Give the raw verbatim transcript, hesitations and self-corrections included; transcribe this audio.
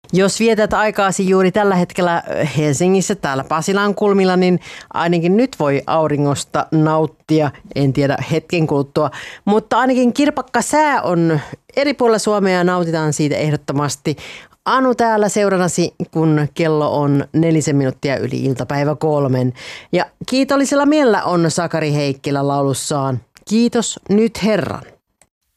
Jos vietät aikaasi juuri tällä hetkellä Helsingissä täällä Pasilan kulmilla, niin ainakin nyt voi auringosta nauttia. En tiedä hetken kuluttua, mutta ainakin kirpakka sää on eri puolilla Suomea ja nautitaan siitä ehdottomasti. Anu täällä seurannasi, kun kello on nelisen minuuttia yli iltapäivä kolmen. Ja kiitollisella mielellä on Sakari Heikkilä laulussaan Kiitos nyt Herran.